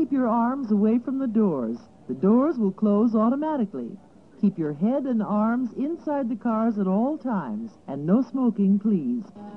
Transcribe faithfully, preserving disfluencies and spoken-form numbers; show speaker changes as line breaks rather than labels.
keep your arms away from the doors. The doors will close automatically. Keep your head and arms inside the cars at all times, and no smoking, please.